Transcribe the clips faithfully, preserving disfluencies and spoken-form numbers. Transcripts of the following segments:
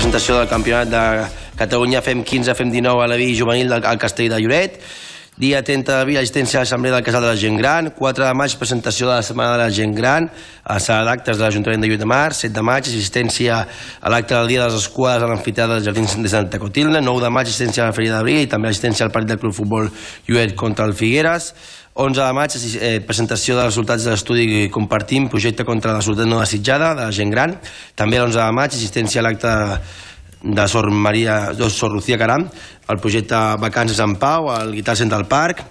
presentació del campionat de Catalunya Fem quinze, Fem dinou a la Via Juvenil al Castell de Lloret. Dia trenta d'abril, assistència a l'Assemblea del Casal de la Gent Gran. quatre de maig, presentació de la Setmana de la Gent Gran a la sala d'actes de l'Ajuntament de Lloret de Mar. set de maig, assistència a l'acte del Dia de les Esquadres a l'Amfiteatre dels Jardins de Santa Cotilde. nou de maig, assistència a la Feria d'Abril i també assistència al partit del Club Futbol Lloret contra el Figueres. onze de maig, eh, presentació de resultats de l'estudi Compartim, projecte contra la salut no desitjada de la gent gran. També l'onze de maig, assistència a l'acte de Sor Maria, de Sor Lucía Caram, el projecte Vacances en Pau, al Guitar Central Park.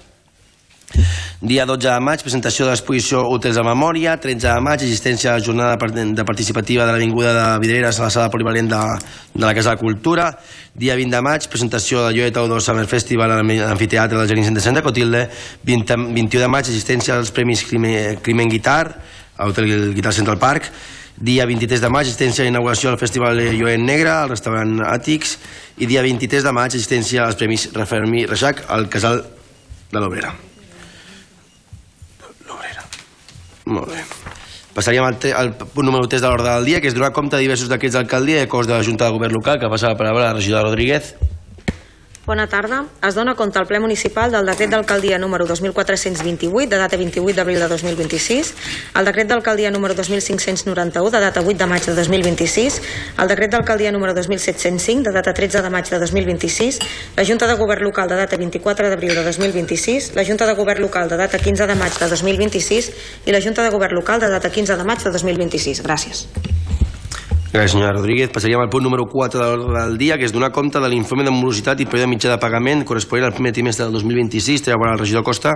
Dia dotze de maig, presentació de l'exposició Hotels de Memòria. tretze de maig, assistència a la jornada de participativa de l'Avinguda de Vidreres a la sala polivalent de, de la Casa de Cultura. Dia vint de maig, presentació de Lloret Outdoor Summer Festival a l'Amfiteatre del Jardins de Santa Cotilde. vint, vint-i-u de maig, assistència als Premis Climent Guitar a l'Hotel Guitar Central Park. Dia vint-i-tres de maig, assistència a l'inauguració del Festival Lloret Negre al restaurant Àtics. I dia vint-i-tres de maig, assistència als Premis Refermi Reixac al Casal de l'Obrera. L'Obrera. Molt bé. Passaríem al, al punt número tres de l'ordre del dia, que és donar compte de diversos decrets d'alcaldia i acords de la Junta de Govern Local, que passa la paraula a la regidora Rodríguez. Bona tarda. Es dona compte al ple municipal del decret d'alcaldia número dos mil quatre-cents vint-i-vuit, de data vint-i-vuit d'abril de dos mil vint-i-sis, el decret d'alcaldia número dos mil cinc-cents noranta-u, de data vuit de maig de dos mil vint-i-sis, el decret d'alcaldia número dos mil set-cents cinc, de data tretze de maig de dos mil vint-i-sis, la Junta de Govern Local de data vint-i-quatre d'abril de dos mil vint-i-sis, la Junta de Govern Local de data quinze de maig de dos mil vint-i-sis i la Junta de Govern Local de data quinze de maig de dos mil vint-i-sis. Gràcies. Gràcies, senyora Rodríguez. Passaríem al punt número quatre de l'ordre del dia, que és donar compte de l'informe de morositat i període mitjà de pagament corresponent al primer trimestre del dos mil vint-i-sis. Té a veure el regidor Costa.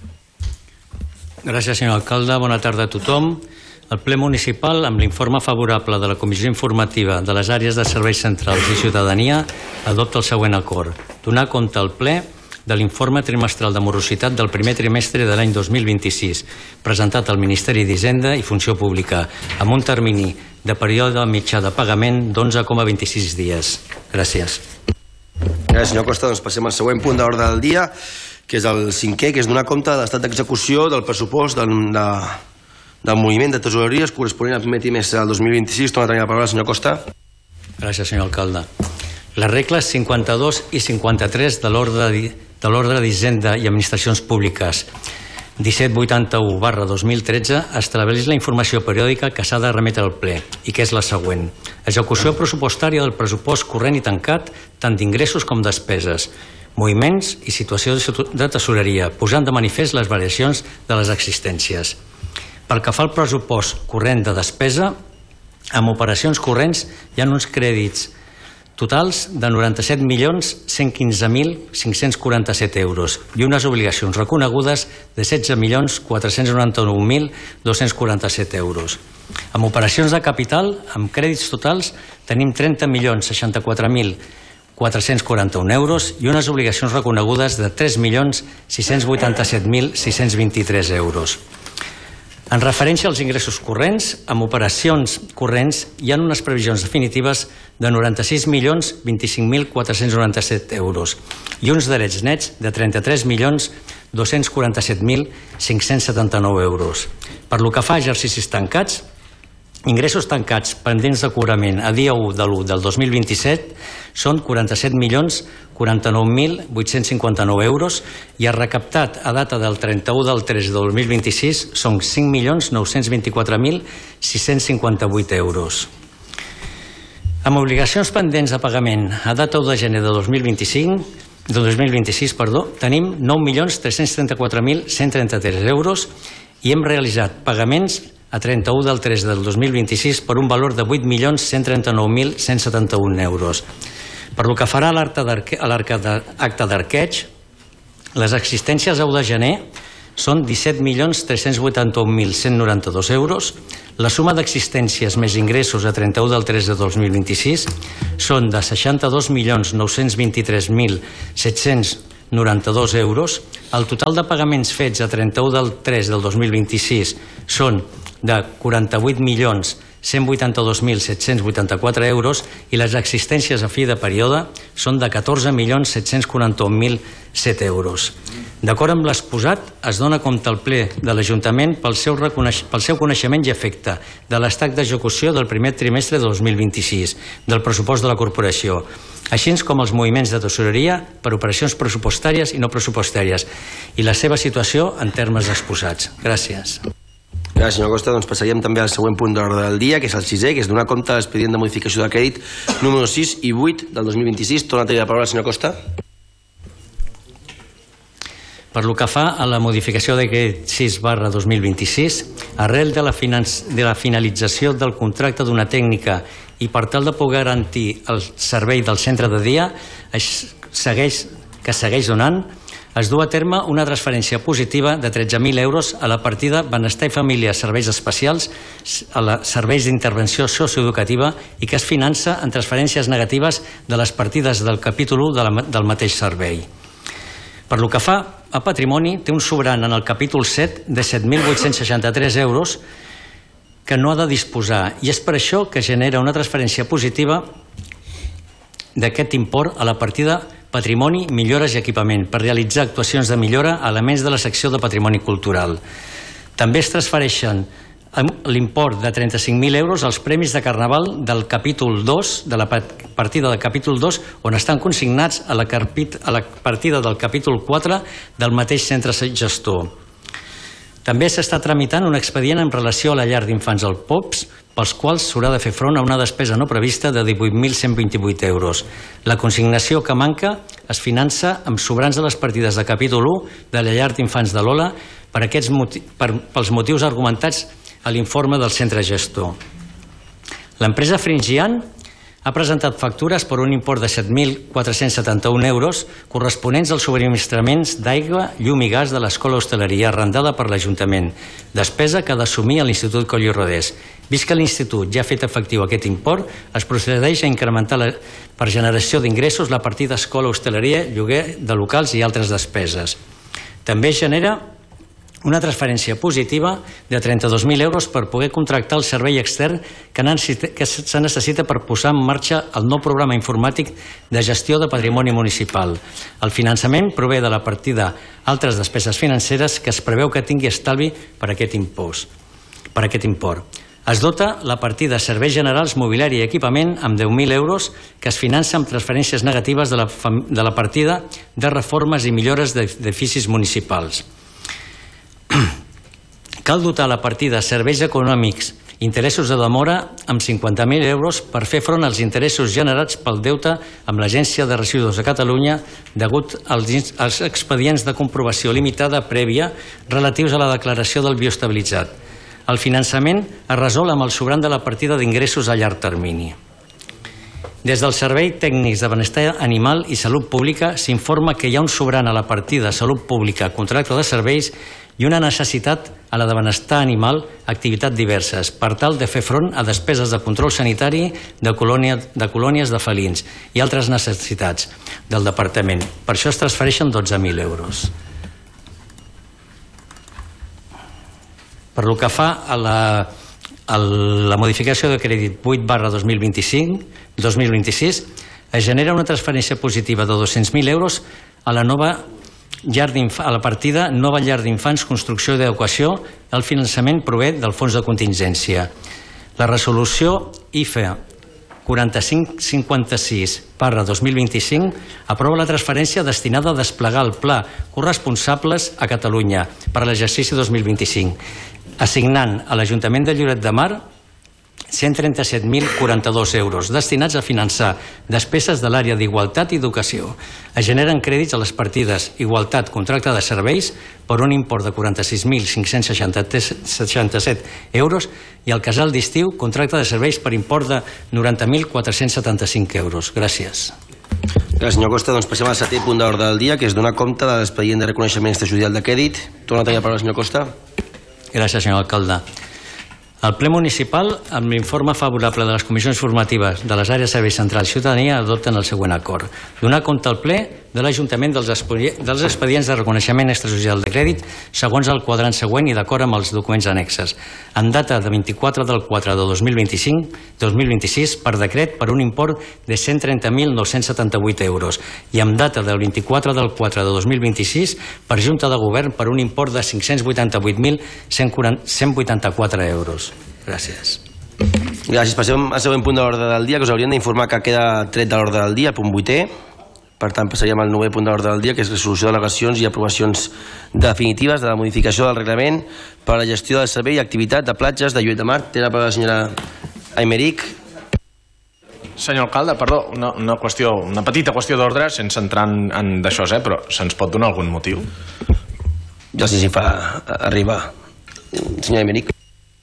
Gràcies, senyor alcalde. Bona tarda a tothom. El ple municipal, amb l'informe favorable de la Comissió Informativa de les àrees de serveis centrals i ciutadania, adopta el següent acord. Donar compte al ple de l'informe trimestral de morositat del primer trimestre de l'any dos mil vint-i-sis, presentat al Ministeri d'Hisenda i Funció Pública, amb un termini de període mitjà de pagament d'onze coma vint-i-sis dies. Gràcies. Gràcies, senyor Costa. Doncs passem al següent punt de l'ordre del dia, que és el cinquè, que és donar compte de l'estat d'execució del pressupost del, de, del moviment de tesoreries corresponent al primer trimestre del dos mil vint-i-sis. Torna a tenir la paraula, senyor Costa. Gràcies, senyor alcalde. Les regles cinquanta-dos i cinquanta-tres de l'ordre de l'ordre d'Hisenda i Administracions Públiques disset vuitanta-u barra dos mil tretze estableix la informació periòdica que s'ha de remetre al ple i que és la següent. Execució pressupostària del pressupost corrent i tancat tant d'ingressos com despeses, moviments i situació de tesoreria, posant de manifest les variacions de les existències. Pel que fa al pressupost corrent de despesa, amb operacions corrents hi ha uns crèdits totals de noranta-set milions cent quinze mil cinc-cents quaranta-set euros i unes obligacions reconegudes de setze milions quatre-cents noranta-nou mil dos-cents quaranta-set euros. Amb operacions de capital, amb crèdits totals, tenim trenta milions seixanta-quatre mil quatre-cents quaranta-un euros i unes obligacions reconegudes de tres milions sis-cents vuitanta-set mil sis-cents vint-i-tres euros. En referència als ingressos corrents, amb operacions corrents hi ha unes previsions definitives de noranta-sis milions vint-i-cinc mil quatre-cents noranta-set euros i uns drets nets de trenta-tres milions dos-cents quaranta-set mil cinc-cents setanta-nou euros. Per lo que fa a exercicis tancats, ingressos tancats pendents de cobrament a dia u de l'u del dos mil vint-i-set són quaranta-set milions quaranta-nou mil vuit-cents cinquanta-nou euros i el recaptat a data del trenta-u del tres del dos mil vint-i-sis són cinc milions nou-cents vint-i-quatre mil sis-cents cinquanta-vuit euros. Amb obligacions pendents de pagament a data u de gener de dos mil vint-i-cinc, de dos mil vint-i-sis, perdó, tenim nou milions tres-cents trenta-quatre mil cent trenta-tres euros i hem realitzat pagaments a trenta-u del tres del dos mil vint-i-sis per un valor de vuit milions cent trenta-nou mil cent setanta-un euros. Per lo que farà l'acte d'arqueig, les existències a u de gener són disset milions tres-cents vuitanta-un mil cent noranta-dos euros, la suma d'existències més ingressos a trenta-u del tres de dos mil vint-i-sis són de seixanta-dos milions nou-cents vint-i-tres mil set-cents noranta-dos euros, el total de pagaments fets a trenta-u del tres del dos mil vint-i-sis són de quaranta-vuit milions cent vuitanta-dos mil set-cents vuitanta-quatre euros i les existències a fi de període són de catorze milions set-cents quaranta-un mil set euros. D'acord amb l'exposat, es dona compte al ple de l'Ajuntament pel seu, pel seu coneixement i efecte de l'estat d'execució del primer trimestre de dos mil vint-i-sis del pressupost de la corporació, així com els moviments de tesoreria per operacions pressupostàries i no pressupostàries i la seva situació en termes exposats. Gràcies. Gràcies, senyor Costa. Doncs passaríem també al següent punt d'ordre del dia, que és el sisè, que és donar compte de l'expedient de modificació de crèdit número sis i vuit del dos mil vint-i-sis. Torna a tenir la paraula el senyor Costa. Per lo que fa a la modificació de crèdit sis barra dos mil vint-i-sis, arrel de la, de la finalització del contracte d'una tècnica i per tal de poder garantir el servei del centre de dia segueix, que segueix donant, es du a terme una transferència positiva de tretze mil euros a la partida Benestar i Família Serveis Especials a la Serveis d'Intervenció Socioeducativa i que es finança en transferències negatives de les partides del capítol u de la, del mateix servei. Per lo que fa a patrimoni, té un sobrant en el capítol set de set mil vuit-cents seixanta-tres euros que no ha de disposar i és per això que genera una transferència positiva d'aquest import a la partida Patrimoni, Millores i Equipament per realitzar actuacions de millora a elements de la secció de Patrimoni Cultural. També es transfereixen l'import de trenta-cinc mil euros als premis de Carnaval del capítol dos, de la partida del capítol dos, on estan consignats a la, a la partida del capítol quatre del mateix centre gestor. També s'està tramitant un expedient en relació a la llar d'infants al P O P S, pels quals s'haurà de fer front a una despesa no prevista de divuit mil cent vint-i-vuit euros. La consignació que manca es finança amb sobrants de les partides de capítol u de la llar d'infants de l'Ola per aquests motius, per, pels motius argumentats a l'informe del centre gestor. L'empresa Fringian ha presentat factures per un import de set mil quatre-cents setanta-un euros corresponents als subministraments d'aigua, llum i gas de l'Escola Hostaleria arrendada per l'Ajuntament, despesa que ha d'assumir l'Institut Coll i Rodés. Vist que l'Institut ja ha fet efectiu aquest import, es procedeix a incrementar la, per generació d'ingressos la partida Escola Hostaleria, lloguer de locals i altres despeses. També genera una transferència positiva de trenta-dos mil euros per poder contractar el servei extern que se necessita per posar en marxa el nou programa informàtic de gestió de patrimoni municipal. El finançament prové de la partida altres despeses financeres que es preveu que tingui estalvi per aquest impost, per aquest import. Es dota la partida Serveis Generals, Mobiliari i Equipament amb deu mil euros que es finança amb transferències negatives de la, de la partida de reformes i millores d'edificis municipals. Cal dotar la partida Serveis Econòmics, Interessos de demora amb cinquanta mil euros per fer front als interessos generats pel deute amb l'Agència de Residus de Catalunya degut als, als expedients de comprovació limitada prèvia relatius a la declaració del bioestabilitzat. El finançament es resol amb el sobrant de la partida d'ingressos a llarg termini. Des del Servei Tècnics de Benestar Animal i Salut Pública s'informa que hi ha un sobrant a la partida Salut Pública, Contracte de Serveis i una necessitat a la de benestar animal, activitats diverses, per tal de fer front a despeses de control sanitari de, colònia, de colònies de felins i altres necessitats del Departament. Per això es transfereixen dotze mil euros. Per lo que fa a la, a la modificació de crèdit vuit barra dos mil vint-i-cinc, dos mil vint-i-sis, es genera una transferència positiva de dos-cents mil euros a la nova llar a la partida Nova Llar d'Infants, Construcció i Adequació. El finançament prové del Fons de Contingència. La resolució I F E quaranta-cinc cinquanta-sis barra dos mil vint-i-cinc aprova la transferència destinada a desplegar el Pla Corresponsables a Catalunya per a l'exercici dos mil vint-i-cinc, assignant a l'Ajuntament de Lloret de Mar cent trenta-set mil quaranta-dos euros destinats a finançar despeses de l'àrea d'Igualtat i Educació. Es generen crèdits a les partides Igualtat, Contracte de Serveis per un import de quaranta-sis mil cinc-cents seixanta-set euros i el Casal d'Estiu, Contracte de Serveis per import de noranta mil quatre-cents setanta-cinc euros. Gràcies. Gràcies, senyor Costa. Doncs passem al setè punt d'ordre del dia, que és donar compte de l'expedient de reconeixement extrajudicial de crèdit. Torna a tenir la paraula, senyor Costa. Gràcies, senyor alcalde. El ple municipal, amb l'informe favorable de les comissions formatives de les àrees de serveis centrals i ciutadania, adopten el següent acord. Donar compte al ple de l'Ajuntament dels expedients de reconeixement extrajudicial de crèdit segons el quadrant següent i d'acord amb els documents annexes, en data de vint-i-quatre del quatre de dos mil vint-i-cinc dos mil vint-i-sis per decret per un import de cent trenta mil nou-cents setanta-vuit euros i amb data del vint-i-quatre del quatre de dos mil vint-i-sis per Junta de Govern per un import de cinc-cents vuitanta-vuit mil cent vuitanta-quatre euros. Gràcies. Gràcies. Passem al següent punt de l'ordre del dia, que us haurien d'informar que queda tret de l'ordre del dia, punt vuitè. Per tant, passaríem al novè punt de l'ordre del dia, que és resolució d'al·legacions i aprovacions definitives de la modificació del reglament per a la gestió del servei i activitat de platges de Lloret de Mar. Té la paraula la senyora Aymeric. Senyor alcalde, perdó, una, una, qüestió, una petita qüestió d'ordre, sense entrar en, en d'això, eh, però se'ns pot donar algun motiu? Jo sé si fa arribar. Senyora Aymeric.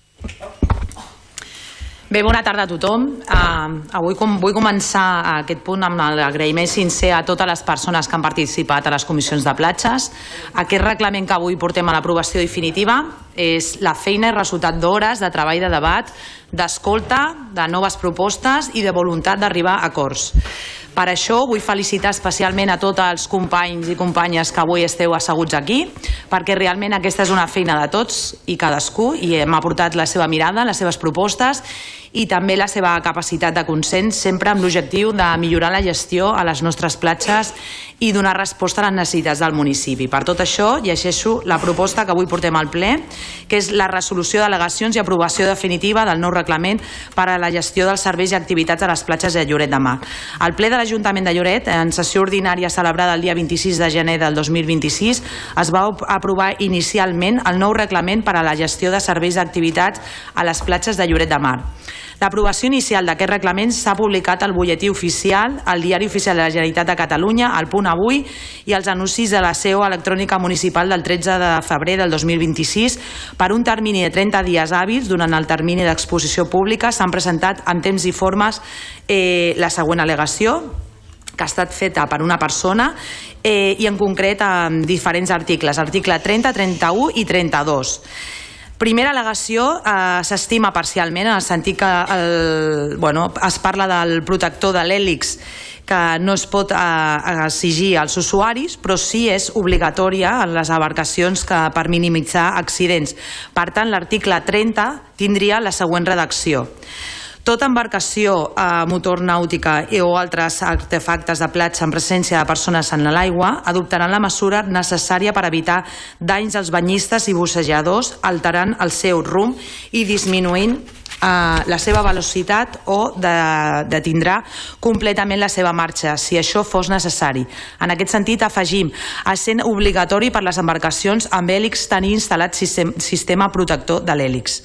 Bé, bona tarda a tothom. Uh, avui com, vull començar aquest punt amb l'agraïment sincer a totes les persones que han participat a les comissions de platges. Aquest reglament que avui portem a l'aprovació definitiva és la feina i resultat d'hores de treball de debat, d'escolta, de noves propostes i de voluntat d'arribar a acords. Per això vull felicitar especialment a tots els companys i companyes que avui esteu asseguts aquí, perquè realment aquesta és una feina de tots i cadascú i hem aportat la seva mirada, les seves propostes i també la seva capacitat de consens, sempre amb l'objectiu de millorar la gestió a les nostres platges i donar resposta a les necessitats del municipi. Per tot això, llegeixo la proposta que avui portem al ple, que és la resolució d'al·legacions i aprovació definitiva del nou reglament per a la gestió dels serveis i activitats a les platges de Lloret de Mar. El ple de l'Ajuntament de Lloret, en sessió ordinària celebrada el dia vint-i-sis de gener del dos mil vint-i-sis, es va aprovar inicialment el nou reglament per a la gestió de serveis i activitats a les platges de Lloret de Mar. L'aprovació inicial d'aquest reglament s'ha publicat al butlletí oficial, al Diari Oficial de la Generalitat de Catalunya, al Punt Avui i als anuncis de la seu electrònica municipal del tretze de febrer del dos mil vint-i-sis. Per un termini de trenta dies hàbils, durant el termini d'exposició pública, s'han presentat en temps i formes eh, la següent al·legació, que ha estat feta per una persona eh, i en concret amb diferents articles, article trenta, trenta-u i trenta-dos. Primera al·legació eh, s'estima parcialment en el sentit que el, bueno, es parla del protector de l'hèlix que no es pot eh, exigir als usuaris, però sí és obligatòria en les embarcacions que, per minimitzar accidents. Per tant, l'article trenta tindria la següent redacció. Tota embarcació, eh, motor nàutica o altres artefactes de platja en presència de persones en l'aigua adoptaran la mesura necessària per evitar danys als banyistes i bussejadors, alterant el seu rumb i disminuint eh, la seva velocitat o de, detindrà completament la seva marxa, si això fos necessari. En aquest sentit, afegim, essent obligatori per les embarcacions amb hèlix tenir instal·lat sistem, sistema protector de l'hèlix.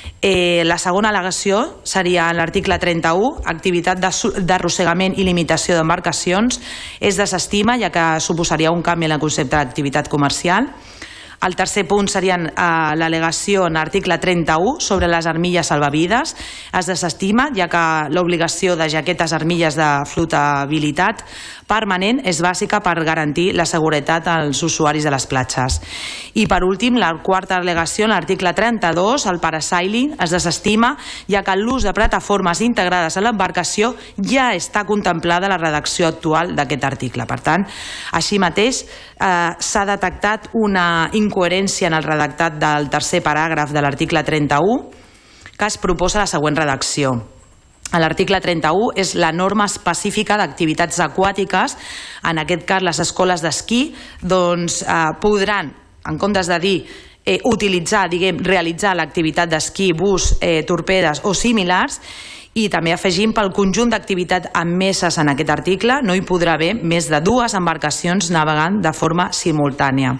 Eh, la segona al·legació seria en l'article trenta-u, activitat d'arrossegament i limitació d'embarcacions, es desestima, ja que suposaria un canvi en el concepte d'activitat comercial. El tercer punt seria eh, l'al·legació en l'article trenta-u sobre les armilles salvavides. Es desestima, ja que l'obligació de jaquetes armilles de flotabilitat permanent és bàsica per garantir la seguretat als usuaris de les platges. I per últim, la quarta al·legació en l'article trenta-dos, el parasailing, es desestima, ja que l'ús de plataformes integrades a l'embarcació ja està contemplada a la redacció actual d'aquest article. Per tant, així mateix, eh, s'ha detectat una incoherència en el redactat del tercer paràgraf de l'article trenta-u, que es proposa la següent redacció. L'article trenta-u és la norma específica d'activitats aquàtiques. En aquest cas, les escoles d'esquí doncs, eh, podran, en comptes de dir eh, utilitzar, diguem, realitzar l'activitat d'esquí, bus, eh, torpedes o similars, i també afegim pel conjunt d'activitats admeses en aquest article no hi podrà haver més de dues embarcacions navegant de forma simultània.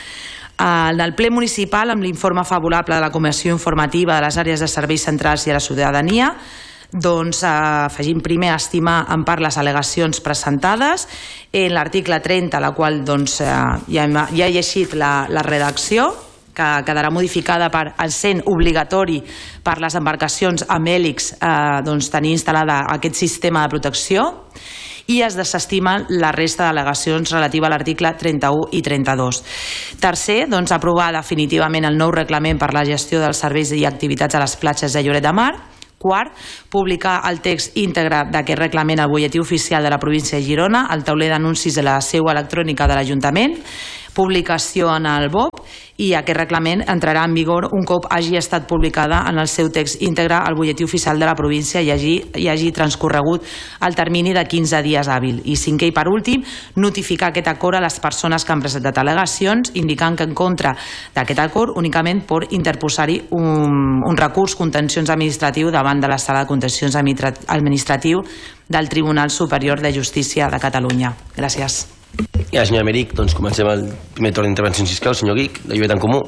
En el ple municipal, amb l'informe favorable de la Comissió Informativa de les àrees de serveis centrals i a la ciutadania, doncs afegim primer a estimar en part les al·legacions presentades en l'article trenta, la qual doncs, ja, ja he llegit la, la redacció, que quedarà modificada per sent obligatori per les embarcacions amb hèlix eh, doncs, tenir instal·lada aquest sistema de protecció, i es desestima la resta d'al·legacions relativa a l'article trenta-u i trenta-dos. Tercer, doncs, aprovar definitivament el nou reglament per la gestió dels serveis i activitats a les platges de Lloret de Mar. quart, publicar el text íntegre d'aquest reglament al butlletí oficial de la província de Girona, al tauler d'anuncis de la seu electrònica de l'Ajuntament, publicació en el B O P, i aquest reglament entrarà en vigor un cop hagi estat publicada en el seu text íntegre al butlletí oficial de la província i hagi, i hagi transcorregut el termini de quinze dies hàbil. I cinquè i per últim, notificar aquest acord a les persones que han presentat al·legacions, indicant que en contra d'aquest acord únicament pot interposar-hi un, un recurs contenciós administratiu davant de la Sala de Contenciós Administratiu del Tribunal Superior de Justícia de Catalunya. Gràcies. I ara, senyor Emeric, doncs comencem el primer torn d'intervencions fiscals. Senyor Guic, de Lloret en Comú.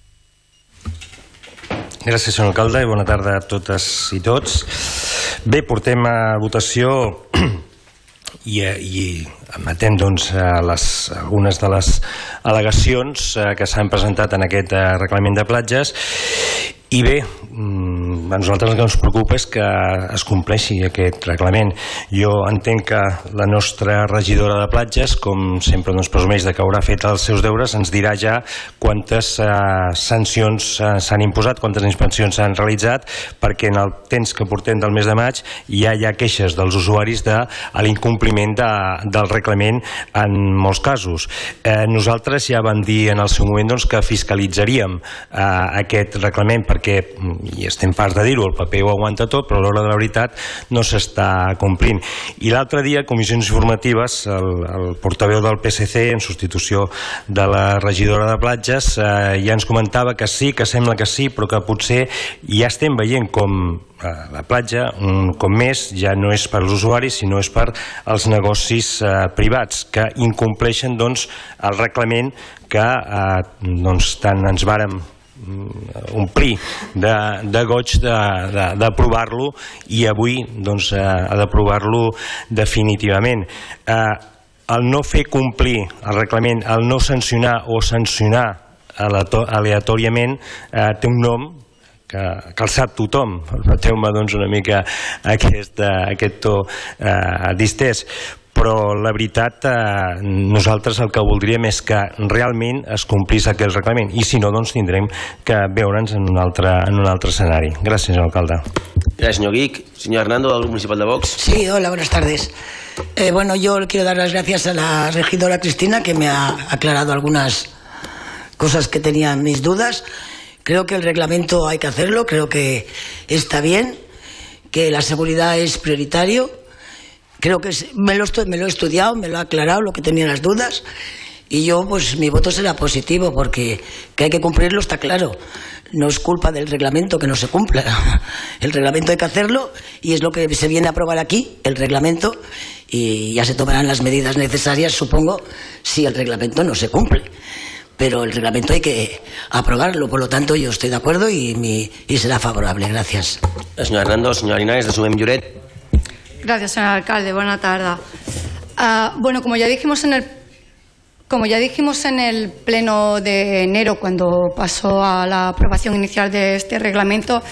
Gràcies, senyor alcalde, i bona tarda a totes i tots. Bé, portem a votació i, i emetem doncs, les, algunes de les al·legacions que s'han presentat en aquest reglament de platges. I bé, a nosaltres el que ens preocupa és que es compleixi aquest reglament. Jo entenc que la nostra regidora de platges, com sempre doncs, presumeix que haurà fet els seus deures, ens dirà ja quantes eh, sancions eh, s'han imposat, quantes inspeccions s'han realitzat, perquè en el temps que portem del mes de maig ja hi ha queixes dels usuaris de l'incompliment de, del reglament en molts casos. Eh, nosaltres ja vam dir en el seu moment doncs, que fiscalitzaríem eh, aquest reglament perquè perquè, i estem farts de dir-ho, el paper ho aguanta tot, però a l'hora de la veritat no s'està complint. I l'altre dia, comissions informatives, el, el portaveu del P S C, en substitució de la regidora de platges, eh, ja ens comentava que sí, que sembla que sí, però que potser ja estem veient com la platja, un cop més, ja no és per als usuaris, sinó és per als negocis eh, privats, que incompleixen doncs, el reglament que eh, doncs, tant ens vàrem omplir de, de goig d'aprovar-lo i avui doncs, ha d'aprovar-lo definitivament. Eh, el no fer complir el reglament, el no sancionar o sancionar aleatòriament eh, té un nom que, que el sap tothom. Permeteu-me doncs, una mica aquest, aquest to eh, distès. Però la veritat, eh, nosaltres el que voldríem és que realment es complís aquest reglament i si no, doncs tindrem que veure'ns en un altre, en un altre escenari. Gràcies, alcalde. Gracias, señor Guic. Señor Hernando, del Grupo Municipal de Vox. Sí, hola, buenas tardes. Eh, bueno, yo quiero dar las gracias a la regidora Cristina, que me ha aclarado algunas cosas que tenía mis dudas. Creo que el reglamento hay que hacerlo, creo que está bien, que la seguridad es prioritario. Creo que me lo, me lo he estudiado, me lo ha aclarado lo que tenía las dudas y yo, pues mi voto será positivo porque que hay que cumplirlo está claro. No es culpa del reglamento que no se cumpla. El reglamento hay que hacerlo y es lo que se viene a aprobar aquí, el reglamento, y ya se tomarán las medidas necesarias, supongo, si el reglamento no se cumple. Pero el reglamento hay que aprobarlo, por lo tanto yo estoy de acuerdo y, mi, y será favorable. Gracias. Señor Hernando, señor Linares, de Sumem Lloret. Gracias, señor alcalde. Buena tarde. Uh, bueno, como ya dijimos en el como ya dijimos en el pleno de enero, cuando pasó a la aprobación inicial de este reglamento,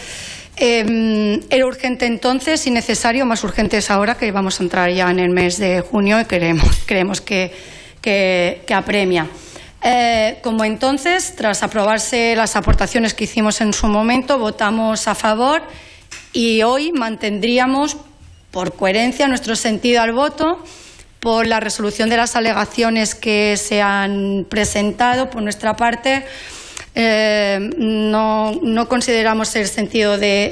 eh, era urgente entonces y necesario, más urgente es ahora, que vamos a entrar ya en el mes de junio y creemos, creemos que, que, que apremia. Eh, como entonces, tras aprobarse las aportaciones que hicimos en su momento, votamos a favor y hoy mantendríamos, por coherencia, nuestro sentido al voto, por la resolución de las alegaciones que se han presentado. Por nuestra parte, eh, no, no consideramos el sentido de,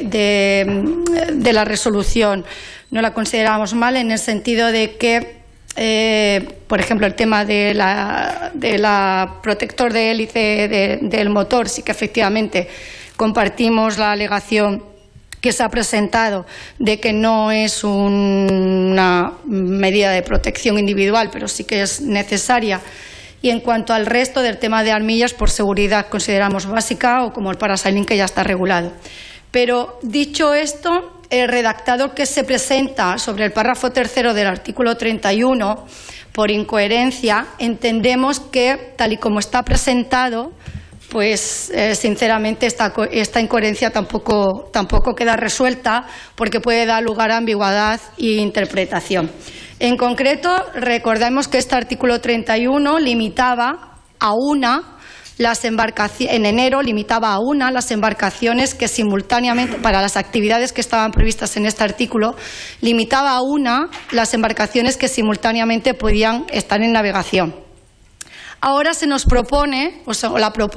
de, de la resolución, no la consideramos mal en el sentido de que, eh, por ejemplo, el tema de la, de la protector de hélice de, del motor, sí que efectivamente compartimos la alegación que se ha presentado de que no es un, una medida de protección individual, pero sí que es necesaria. Y en cuanto al resto del tema de armillas, por seguridad consideramos básica, o como el parasailing, que ya está regulado. Pero dicho esto, el redactado que se presenta sobre el párrafo tercero del artículo treinta y uno, por incoherencia, entendemos que, tal y como está presentado, pues eh, sinceramente esta, esta incoherencia tampoco, tampoco queda resuelta, porque puede dar lugar a ambigüedad e interpretación. En concreto, recordemos que este artículo treinta y uno limitaba a una las embarcaciones, en enero limitaba a una las embarcaciones que simultáneamente, para las actividades que estaban previstas en este artículo, limitaba a una las embarcaciones que simultáneamente podían estar en navegación. Ahora se nos propone, o sea, la propuesta